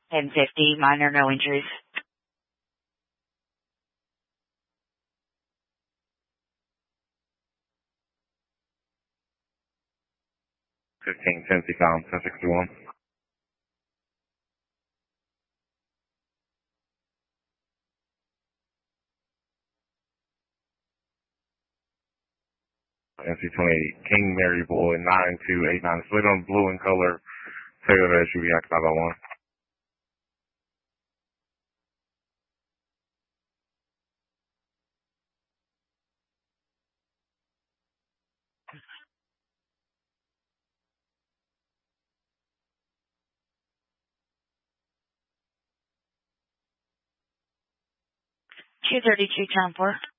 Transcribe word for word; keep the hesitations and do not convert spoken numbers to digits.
ten fifty, minor, no injuries. fifteen Tennessee Column, ten sixty-one. N C twenty-eight, King Mary Boy, nine two eight nine, split on blue in color, Toyota S U V X five oh one. two thirty-two, time four.